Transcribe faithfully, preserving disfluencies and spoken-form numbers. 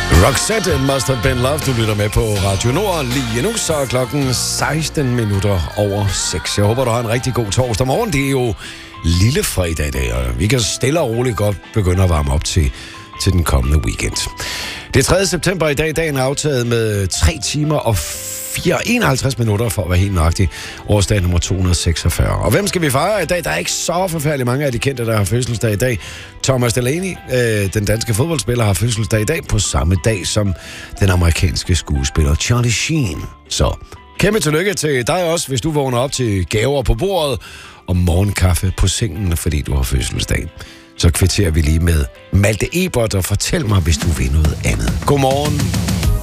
Roxette, It Must Have Been Love. Du lytter med på Radio Nord. Lige nu så er klokken seksten minutter over seks. Jeg håber, du har en rigtig god torsdag morgen. Det er jo lille fredag i dag, og vi kan stille og roligt godt begynde at varme op til, til den kommende weekend. Det er tredje september i dag. Dagen er aftaget med tre timer og enoghalvtreds minutter, for at være helt nøjagtig. Årsdag nummer to hundrede og seksogfyrre. Og hvem skal vi fejre i dag? Der er ikke så forfærdeligt mange af de kendte, der har fødselsdag i dag. Thomas Delaney, øh, den danske fodboldspiller, har fødselsdag i dag på samme dag som den amerikanske skuespiller Charlie Sheen. Så kæmpe tillykke til dig også, hvis du vågner op til gaver på bordet og morgenkaffe på sengen, fordi du har fødselsdag. Så kvitterer vi lige med Malte Ebert og fortæl mig, hvis du vil noget andet. Godmorgen.